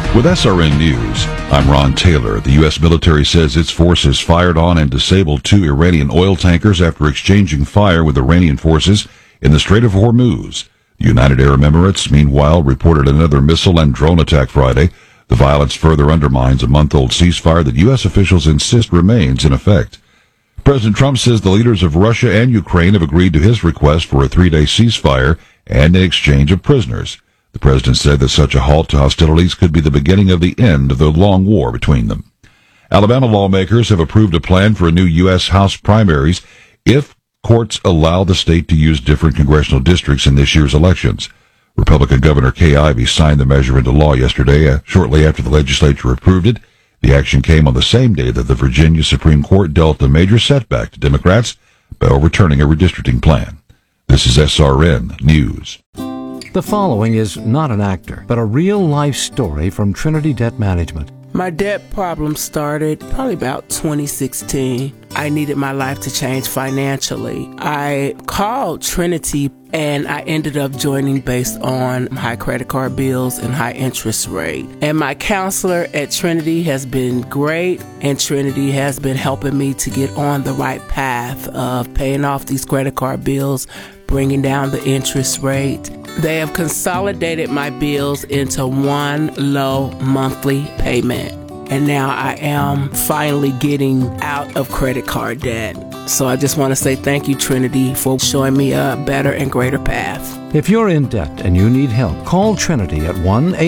With SRN News, I'm Ron Taylor. The U.S. military says its forces fired on and disabled 2 Iranian oil tankers after exchanging fire with Iranian forces in the Strait of Hormuz. The United Arab Emirates, meanwhile, reported another missile and drone attack Friday. The violence further undermines a month-old ceasefire that U.S. officials insist remains in effect. President Trump says the leaders of Russia and Ukraine have agreed to his request for a 3-day ceasefire and an exchange of prisoners. The president said that such a halt to hostilities could be the beginning of the end of the long war between them. Alabama lawmakers have approved a plan for a new U.S. House primaries if courts allow the state to use different congressional districts in this year's elections. Republican Governor Kay Ivey signed the measure into law yesterday, shortly after the legislature approved it. The action came on the same day that the Virginia Supreme Court dealt a major setback to Democrats by overturning a redistricting plan. This is SRN News. The following is not an actor, but a real-life story from Trinity Debt Management. My debt problem started probably about 2016. I needed my life to change financially. I called Trinity and I ended up joining based on high credit card bills and high interest rate. And my counselor at Trinity has been great, and Trinity has been helping me to get on the right path of paying off these credit card bills, bringing down the interest rate. They have consolidated my bills into one low monthly payment. And now I am finally getting out of credit card debt. So I just want to say thank you, Trinity, for showing me a better and greater path. If you're in debt and you need help, call Trinity at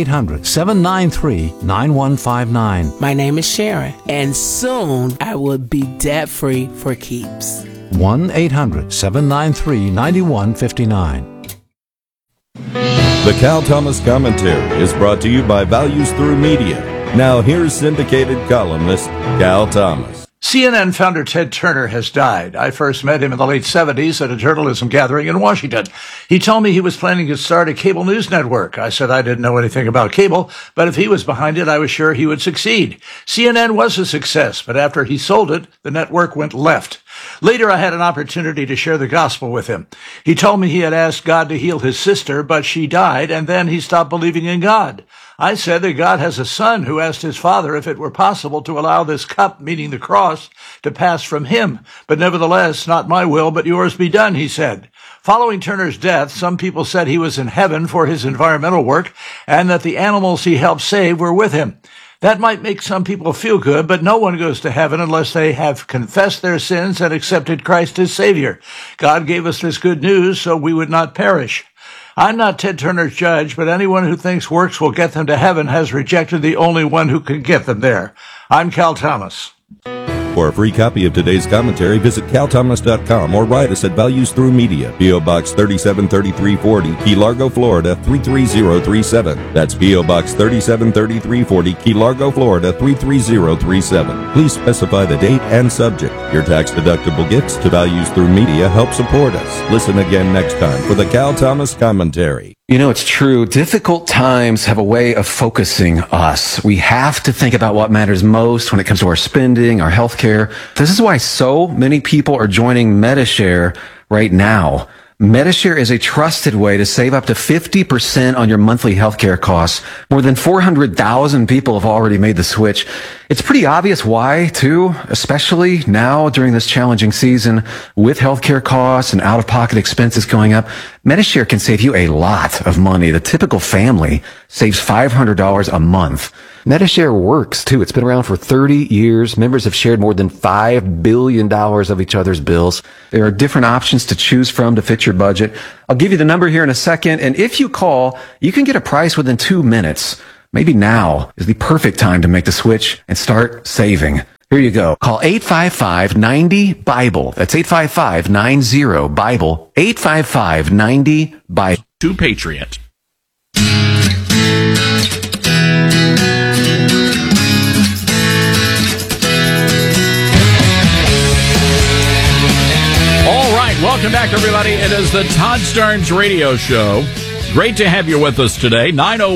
1-800-793-9159. My name is Sharon, and soon I will be debt-free for keeps. 1-800-793-9159. The Cal Thomas Commentary is brought to you by Values Through Media. Now here's syndicated columnist Cal Thomas. CNN founder Ted Turner has died. I first met him in the late 70s at a journalism gathering in Washington. He told me he was planning to start a cable news network. I said I didn't know anything about cable, but if he was behind it, I was sure he would succeed. CNN was a success, but after he sold it, the network went left. Later, I had an opportunity to share the gospel with him. He told me he had asked God to heal his sister, but she died, and then he stopped believing in God. I said that God has a son who asked his father if it were possible to allow this cup, meaning the cross, to pass from him. But nevertheless, not my will, but yours be done, he said. Following Turner's death, some people said he was in heaven for his environmental work and that the animals he helped save were with him. That might make some people feel good, but no one goes to heaven unless they have confessed their sins and accepted Christ as Savior. God gave us this good news so we would not perish. I'm not Ted Turner's judge, but anyone who thinks works will get them to heaven has rejected the only one who can get them there. I'm Cal Thomas. For a free copy of today's commentary, visit calthomas.com or write us at Values Through Media, P.O. Box 373340, Key Largo, Florida 33037. That's P.O. Box 373340, Key Largo, Florida 33037. Please specify the date and subject. Your tax-deductible gifts to Values Through Media help support us. Listen again next time for the Cal Thomas Commentary. You know, it's true. Difficult times have a way of focusing us. We have to think about what matters most when it comes to our spending, our health care. This is why so many people are joining Medi-Share right now. Medi-Share is a trusted way to save up to 50% on your monthly healthcare costs. More than 400,000 people have already made the switch. It's pretty obvious why, too, especially now during this challenging season with healthcare costs and out-of-pocket expenses going up. Medi-Share can save you a lot of money. The typical family saves $500 a month. Medi-Share works, too. It's been around for 30 years. Members have shared more than $5 billion of each other's bills. There are different options to choose from to fit your budget. I'll give you the number here in a second, and if you call, you can get a price within 2 minutes. Maybe now is the perfect time to make the switch and start saving. Here you go. Call 855-90-BIBLE. That's 855-90-BIBLE. 855-90-BIBLE. To Patriot. Welcome back, everybody. It is the Todd Starnes Radio Show. Great to have you with us today.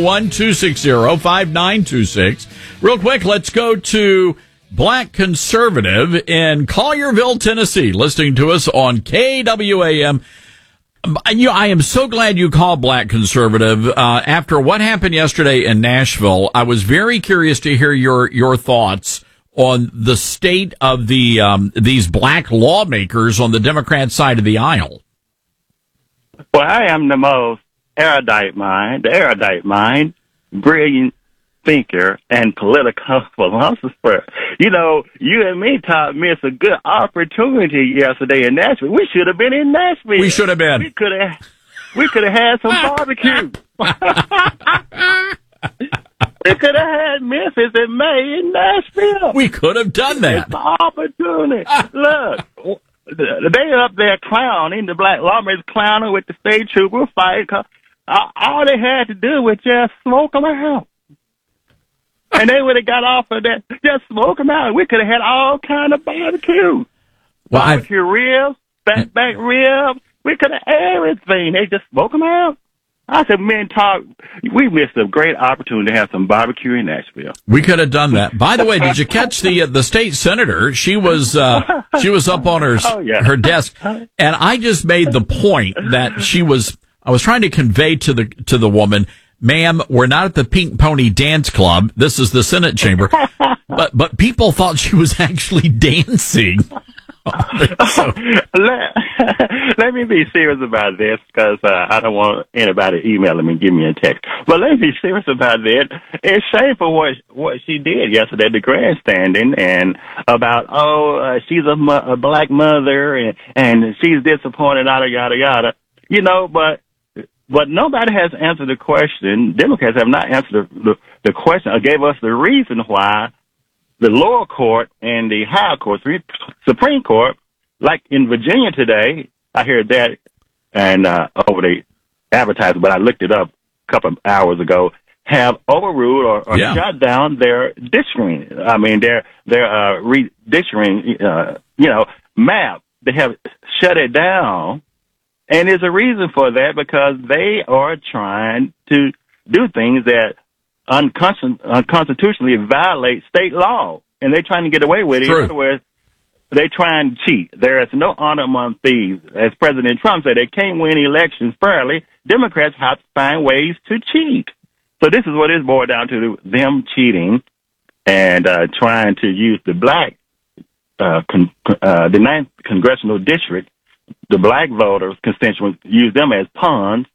901-260-5926. Real quick, let's go to Black Conservative in Collierville, Tennessee, listening to us on KWAM. I am so glad you called, Black Conservative. After what happened yesterday in Nashville, I was very curious to hear your thoughts on the state of these black lawmakers on the Democrat side of the aisle. Well, I am the most erudite mind, brilliant thinker, and political philosopher. You know, you and me, Todd, missed a good opportunity yesterday in Nashville. We should have been in Nashville. We should have been. We could have had some barbecue. We could have had Memphis in May in Nashville. We could have done that. It's the opportunity. Look, they up there clowning, the black lawmakers clowning with the state trooper fight. All they had to do was just smoke them out. And they would have got off of that. Just smoke them out. We could have had all kind of barbecue. Well, barbecue ribs, back ribs. We could have everything. They just smoke them out. I said, men, talk. We missed a great opportunity to have some barbecue in Nashville. We could have done that. By the way, did you catch the state senator? She was up on her desk, and I just made the point that I was trying to convey to the woman, ma'am, we're not at the Pink Pony Dance Club. This is the Senate chamber. But people thought she was actually dancing. So. Let me be serious about this, because I don't want anybody emailing me, give me a text. But let me be serious about that. It's shameful what she did yesterday, the grandstanding, and about, she's a black mother, and she's disappointed, yada, yada, yada. You know, but nobody has answered the question. Democrats have not answered the question or gave us the reason why the lower court and the higher court, Supreme Court, like in Virginia today, I heard that and over the advertisement, but I looked it up a couple of hours ago, have overruled or shut down their districting. I mean, their redistricting, map. They have shut it down. And there's a reason for that, because they are trying to do things that unconstitutionally violate state law, and they're trying to get away with it. True. In other words, they're trying to cheat. There is no honor among thieves. As President Trump said, they can't win elections fairly. Democrats have to find ways to cheat. So this is what it's boiled down to, them cheating and trying to use the black, the 9th congressional district, the black voters, constituents, use them as pawns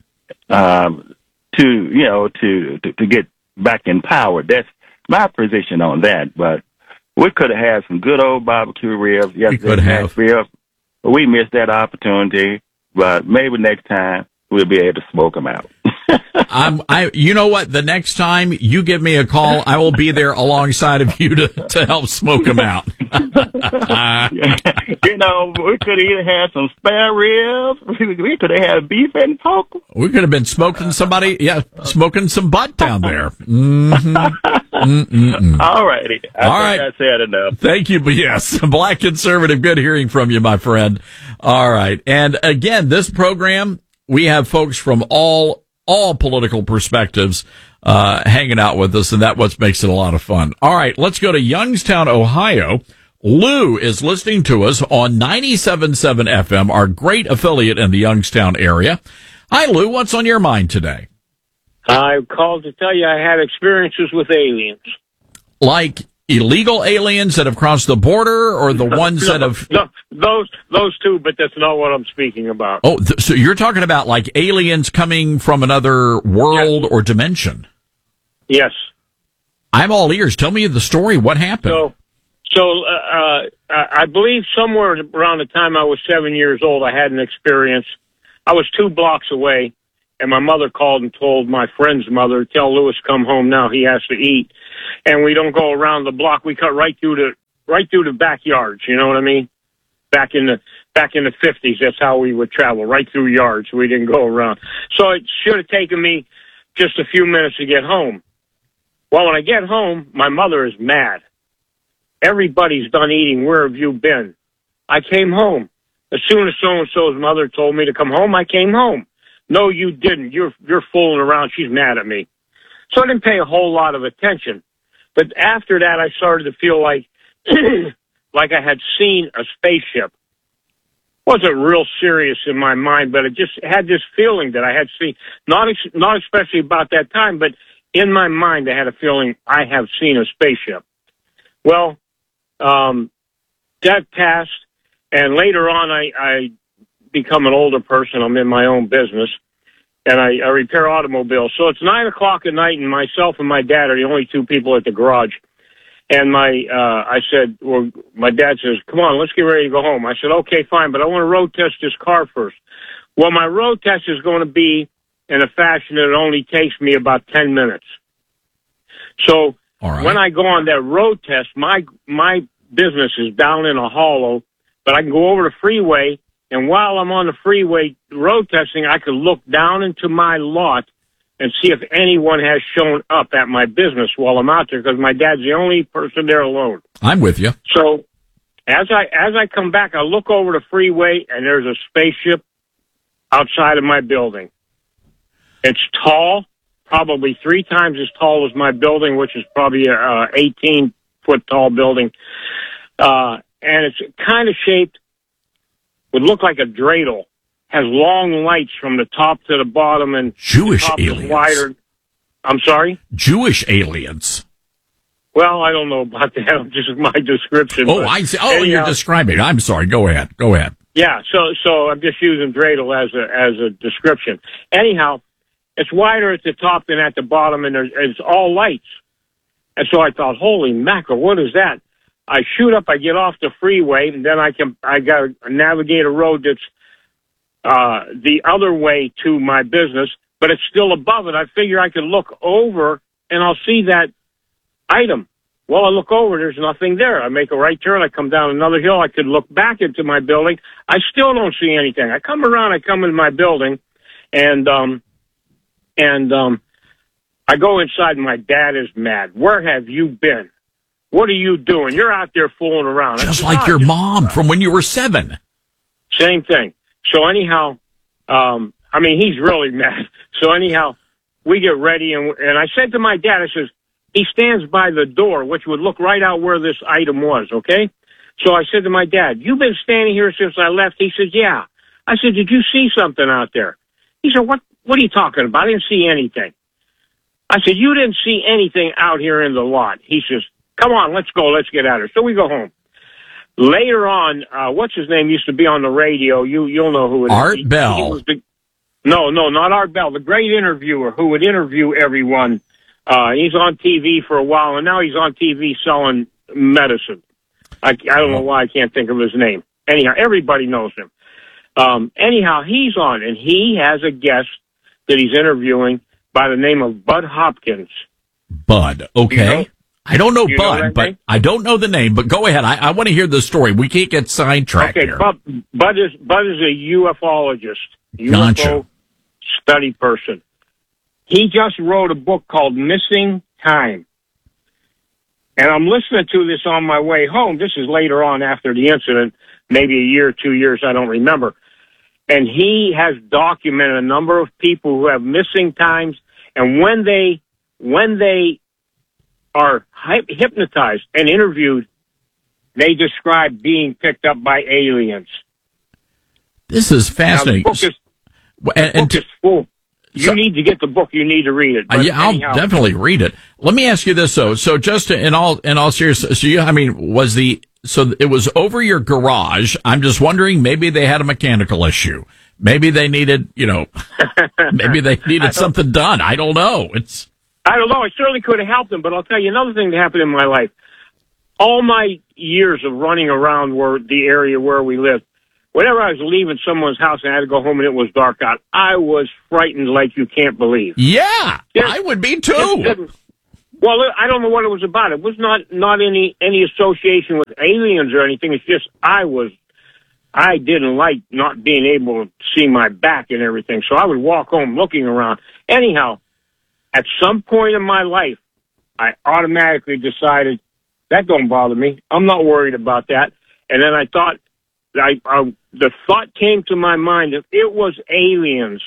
to get back in power. That's my position on that. But we could have had some good old barbecue ribs yesterday. We missed that opportunity, but maybe next time we'll be able to smoke them out. You know what? The next time you give me a call, I will be there alongside of you to help smoke them out. We could have either had some spare ribs. We could have had beef and pork. We could have been smoking smoking some butt down there. Mm-hmm. All righty. I said enough. Thank you. But yes, Black Conservative, good hearing from you, my friend. All right. And again, this program, we have folks from all political perspectives hanging out with us, and that's what makes it a lot of fun. All right, let's go to Youngstown, Ohio. Lou is listening to us on 97.7 FM, our great affiliate in the Youngstown area. Hi, Lou. What's on your mind today? I called to tell you I had experiences with aliens. Like illegal aliens that have crossed the border, or the ones that have... Those two, but that's not what I'm speaking about. Oh, so you're talking about like aliens coming from another world or dimension? Yes. I'm all ears. Tell me the story. What happened? So I believe somewhere around the time I was 7 years old, I had an experience. I was 2 blocks away, and my mother called and told my friend's mother, "Tell Lewis come home now. He has to eat." And we don't go around the block. We cut right through the backyards. You know what I mean? Back in the 50s, that's how we would travel, right through yards. We didn't go around. So it should have taken me just a few minutes to get home. Well, when I get home, my mother is mad. Everybody's done eating. Where have you been? I came home. As soon as so-and-so's mother told me to come home, I came home. No, you didn't. You're fooling around. She's mad at me. So I didn't pay a whole lot of attention. But after that, I started to feel like like I had seen a spaceship wasn't real serious in my mind, but it just had this feeling that I had seen, not especially about that time, but in my mind I had a feeling I have seen a spaceship. Well, that passed, and later on I become an older person. I'm in my own business, and I repair automobiles. So it's 9 o'clock at night, and myself and my dad are the only two people at the garage. And I said, well, my dad says, come on, let's get ready to go home. I said, okay, fine, but I want to road test this car first. Well, my road test is going to be in a fashion that it only takes me about 10 minutes. So when I go on that road test, my business is down in a hollow, but I can go over the freeway, and while I'm on the freeway road testing, I can look down into my lot and see if anyone has shown up at my business while I'm out there, because my dad's the only person there alone. I'm with you. So as I come back, I look over the freeway, and there's a spaceship outside of my building. It's tall, probably 3 times as tall as my building, which is probably a 18-foot tall building. And it's kind of shaped, would look like a dreidel. Has long lights from the top to the bottom, and Jewish the top aliens. is wider. I'm sorry? Jewish aliens. Well, I don't know about that. Just my description. Oh, I see. Oh, you're describing. I'm sorry. Go ahead. Yeah. So I'm just using dreidel as a description. Anyhow, it's wider at the top than at the bottom, and it's all lights. And so I thought, holy mackerel, what is that? I shoot up. I get off the freeway, and then I got to navigate a road that's the other way to my business, but it's still above it. I figure I can look over and I'll see that item. Well, I look over, there's nothing there. I make a right turn, I come down another hill, I could look back into my building. I still don't see anything. I come around, I come into my building, and I go inside, and my dad is mad. Where have you been? What are you doing? You're out there fooling around. Just like your mom from when you were 7. Same thing. So anyhow, he's really mad. So anyhow, we get ready, and I said to my dad, I says, he stands by the door, which would look right out where this item was, okay? So I said to my dad, you've been standing here since I left? He says, yeah. I said, did you see something out there? He said, what are you talking about? I didn't see anything. I said, you didn't see anything out here in the lot. He says, come on, let's go, let's get out of here. So we go home. Later on, what's his name used to be on the radio. You'll know who it is. Art Bell. No, not Art Bell. The great interviewer who would interview everyone. He's on TV for a while, and now he's on TV selling medicine. I don't know why I can't think of his name. Anyhow, everybody knows him. Anyhow, he's on, and he has a guest that he's interviewing by the name of Bud Hopkins. Bud, okay. You know? I don't know Bud, but I don't know the name, but go ahead. I want to hear the story. We can't get sidetracked here. Bud is a ufologist, UFO study person. He just wrote a book called Missing Time. And I'm listening to this on my way home. This is later on after the incident, maybe a year, 2 years, I don't remember. And he has documented a number of people who have missing times, and when they are hypnotized and interviewed, they describe being picked up by aliens. This is fascinating. Now, the book is full. You need to get the book. You need to read it. I'll definitely read it. Let me ask you this though. So just in all seriousness, so it was over your garage. I'm just wondering, maybe they had a mechanical issue. Maybe they needed, maybe they needed something done. I don't know. I don't know. I certainly could have helped them, but I'll tell you another thing that happened in my life. All my years of running around the area where we lived, whenever I was leaving someone's house and I had to go home and it was dark out, I was frightened like you can't believe. Yeah, I would be too. Well, I don't know what it was about. It was not any association with aliens or anything. It's just I didn't like not being able to see my back and everything. So I would walk home looking around. Anyhow, at some point in my life, I automatically decided that don't bother me. I'm not worried about that. And then I thought, the thought came to my mind, if it was aliens,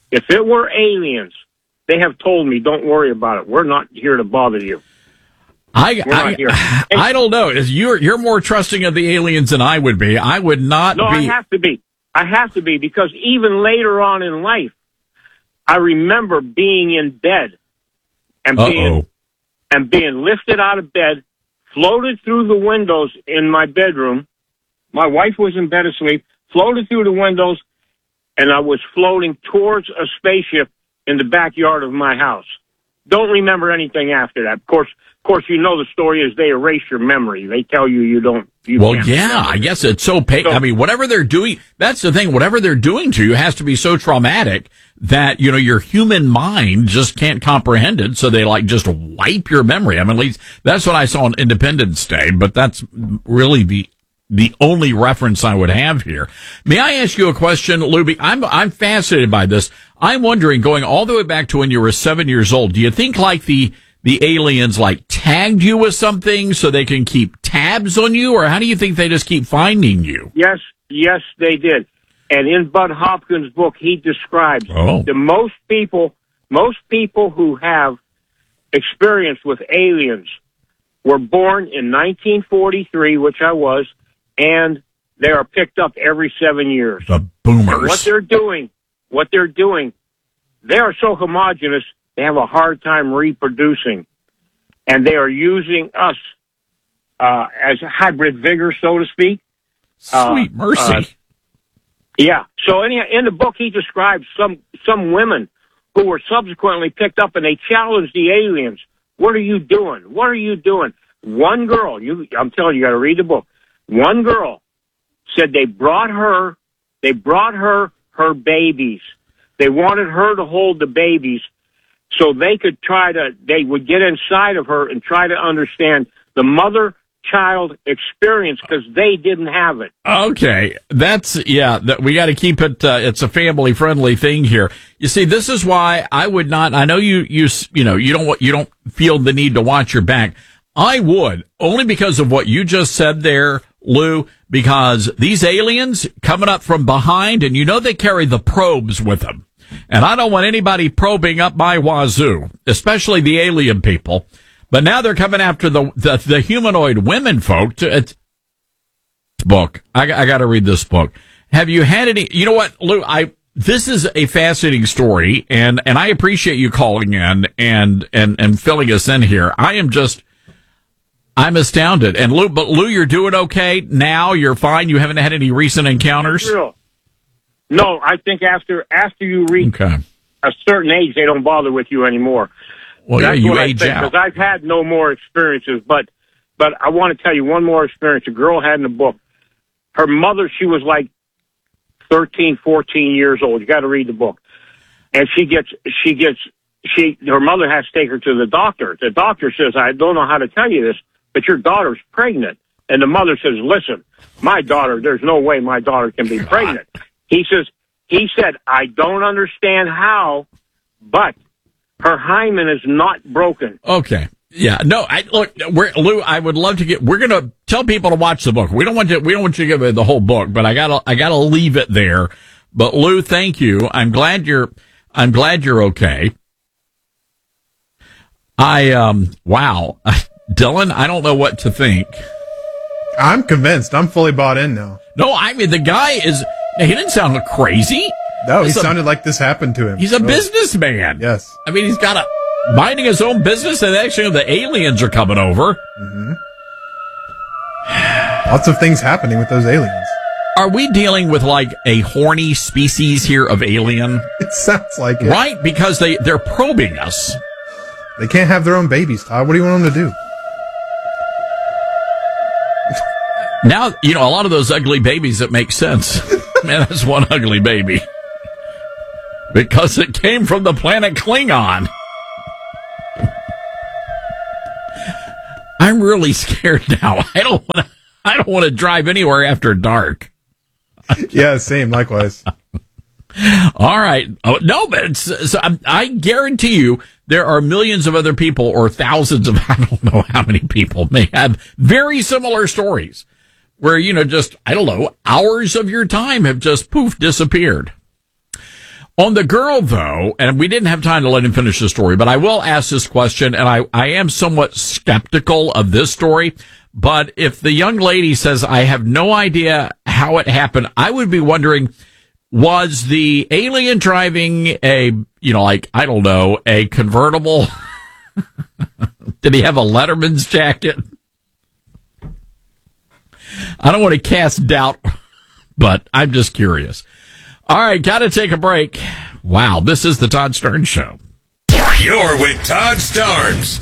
they have told me, don't worry about it. We're not here to bother you. I don't know. You're more trusting of the aliens than I would be. I would not be. No, I have to be. I have to be, because even later on in life, I remember being in bed and being lifted out of bed, floated through the windows in my bedroom. My wife was in bed asleep, floated through the windows, and I was floating towards a spaceship in the backyard of my house. Don't remember anything after that. Of course, you know the story is they erase your memory. They tell you you don't. I guess it's so I mean, whatever they're doing, that's the thing. Whatever they're doing to you has to be so traumatic that, you know, your human mind just can't comprehend it. So they just wipe your memory. I mean, at least that's what I saw on Independence Day, but that's really the only reference I would have here. May I ask you a question, Luby? I'm fascinated by this. I'm wondering, going all the way back to when you were 7 years old, do you think the aliens tagged you with something so they can keep tabs on you, or how do you think they just keep finding you? Yes, they did. And in Bud Hopkins' book, he describes that most people who have experience with aliens were born in 1943, which I was, and they are picked up every 7 years. The boomers. And what they're doing, they are so homogenous, they have a hard time reproducing. And they are using us as a hybrid vigor, so to speak. Sweet mercy. Yeah. So in the book, he describes some women who were subsequently picked up, and they challenged the aliens. What are you doing? What are you doing? One girl, I'm telling you, you got to read the book. One girl said they brought her her babies. They wanted her to hold the babies so they would get inside of her and try to understand the mother-child experience, because they didn't have it. Okay. We got to keep it, it's a family-friendly thing here. You see, this is why I would not, I know you don't feel the need to watch your back. I would, only because of what you just said there, Lou, because these aliens coming up from behind, and they carry the probes with them. And I don't want anybody probing up my wazoo, especially the alien people. But now they're coming after the humanoid women folk. Book. I got to read this book. Have you had any, you know what, Lou, this is a fascinating story, and I appreciate you calling in and filling us in here. I'm astounded. And Lou, you're doing okay now? You're fine? You haven't had any recent encounters? No, I think after you reach a certain age, they don't bother with you anymore. Well, that's you what age I think, out. because I've had no more experiences, but I want to tell you one more experience. A girl had in the book. Her mother, she was 13, 14 years old. You got to read the book. And her mother has to take her to the doctor. The doctor says, I don't know how to tell you this, but your daughter's pregnant. And the mother says, listen, there's no way my daughter can be pregnant. He said, I don't understand how, but her hymen is not broken. Okay. Yeah. No, Lou, I would love to we're going to tell people to watch the book. We don't want you to give the whole book, but I gotta leave it there. But Lou, thank you. I'm glad you're okay. Wow. Dylan, I don't know what to think. I'm convinced. I'm fully bought in now. No, I mean, the guy he didn't sound crazy. No, he sounded like this happened to him. He's a businessman. Yes. I mean, he's got minding his own business, and actually the aliens are coming over. Mm-hmm. Lots of things happening with those aliens. Are we dealing with a horny species here of alien? It sounds like it. Right? Because they're probing us. They can't have their own babies, Todd. What do you want them to do? Now, a lot of those ugly babies, it makes sense. Man, that's one ugly baby. Because it came from the planet Klingon. I'm really scared now. I don't want to drive anywhere after dark. Yeah, same. Likewise. All right. Oh, no, but I guarantee you there are millions of other people, or thousands of, I don't know how many people, may have very similar stories where, hours of your time have just disappeared. On the girl, though, and we didn't have time to let him finish the story, but I will ask this question, and I am somewhat skeptical of this story. But if the young lady says, I have no idea how it happened, I would be wondering, was the alien driving a, a convertible? Did he have a Letterman's jacket? I don't want to cast doubt, but I'm just curious. All right, got to take a break. Wow, this is the Todd Starnes Show. You're with Todd Starnes.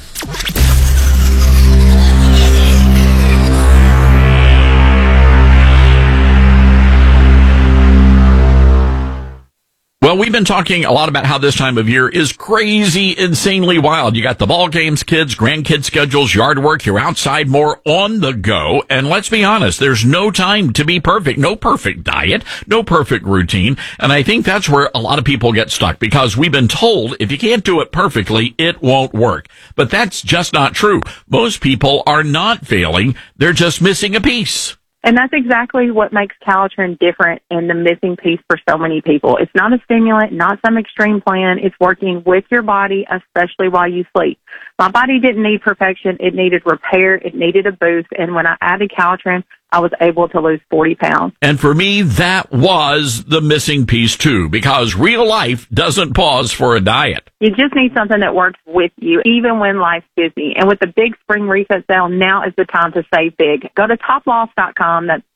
Well, we've been talking a lot about how this time of year is crazy, insanely wild. You got the ball games, kids, grandkids schedules, yard work, you're outside more on the go. And let's be honest, there's no time to be perfect. No perfect diet, no perfect routine. And I think that's where a lot of people get stuck because we've been told if you can't do it perfectly, it won't work. But that's just not true. Most people are not failing. They're just missing a piece. And that's exactly what makes Calitrin different and the missing piece for so many people. It's not a stimulant, not some extreme plan. It's working with your body, especially while you sleep. My body didn't need perfection. It needed repair. It needed a boost. And when I added Calitrin, I was able to lose 40 pounds. And for me, that was the missing piece, too, because real life doesn't pause for a diet. You just need something that works with you, even when life's busy. And with the big spring reset sale, now is the time to save big. Go to toploss.com. That's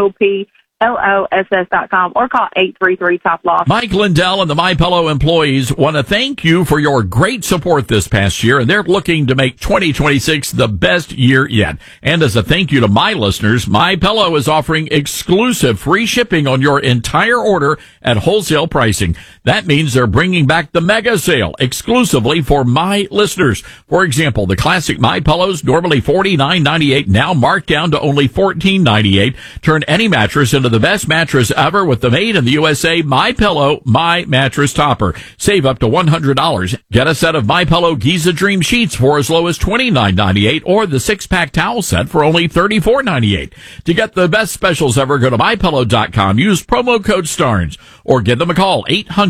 TOPLOSS.com or call 833-TOP-LOSS. Mike Lindell and the MyPillow employees want to thank you for your great support this past year, and they're looking to make 2026 the best year yet. And as a thank you to my listeners, MyPillow is offering exclusive free shipping on your entire order at wholesale pricing. That means they're bringing back the mega sale exclusively for my listeners. For example, the classic MyPillows, normally $49.98, now marked down to only $14.98. Turn any mattress into the best mattress ever with the made in the USA MyPillow My Mattress Topper. Save up to $100. Get a set of MyPillow Giza Dream Sheets for as low as $29.98 or the 6-pack towel set for only $34.98. To get the best specials ever, go to MyPillow.com. Use promo code STARNS or give them a call,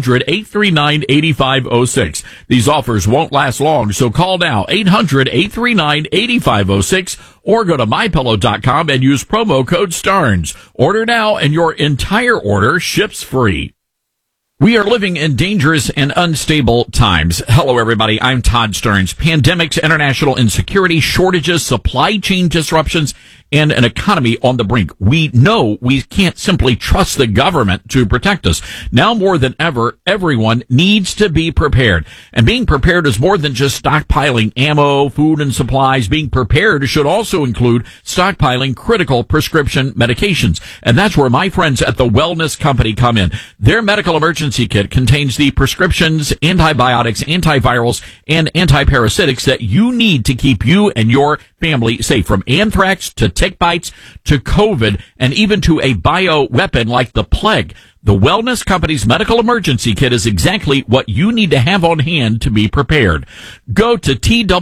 800-839-8506. These offers won't last long, so call now, 800-839-8506 or go to MyPillow.com and use promo code STARNS. Order now and your entire order ships free. We are living in dangerous and unstable times. Hello, everybody. I'm Todd Starnes. Pandemics, international insecurity, shortages, supply chain disruptions, and an economy on the brink. We know we can't simply trust the government to protect us. Now more than ever, everyone needs to be prepared. And being prepared is more than just stockpiling ammo, food, and supplies. Being prepared should also include stockpiling critical prescription medications. And that's where my friends at the Wellness Company come in. Their medical emergency kit contains the prescriptions, antibiotics, antivirals, and antiparasitics that you need to keep you and your family safe, from anthrax to tick bites to COVID and even to a bioweapon like the plague. The Wellness Company's medical emergency kit is exactly what you need to have on hand to be prepared. Go to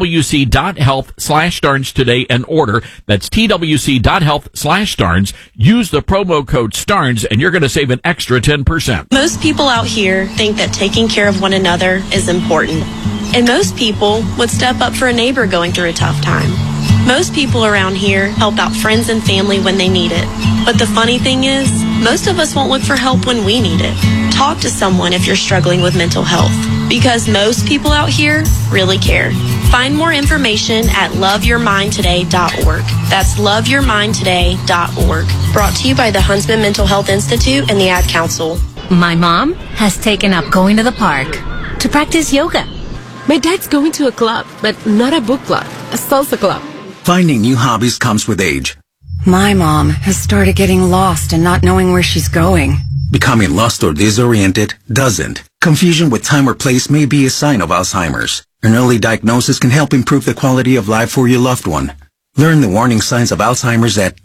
twc.health/Starnes today and order. That's twc.health/Starnes. Use the promo code STARNS and you're going to save an extra 10%. Most people out here think that taking care of one another is important. And most people would step up for a neighbor going through a tough time. Most people around here help out friends and family when they need it. But the funny thing is, most of us won't look for help when we need it. Talk to someone if you're struggling with mental health, because most people out here really care. Find more information at loveyourmindtoday.org. That's loveyourmindtoday.org. Brought to you by the Huntsman Mental Health Institute and the Ad Council. My mom has taken up going to the park to practice yoga. My dad's going to a club, but not a book club, a salsa club. Finding new hobbies comes with age. My mom has started getting lost and not knowing where she's going. Becoming lost or disoriented doesn't. Confusion with time or place may be a sign of Alzheimer's. An early diagnosis can help improve the quality of life for your loved one. Learn the warning signs of Alzheimer's at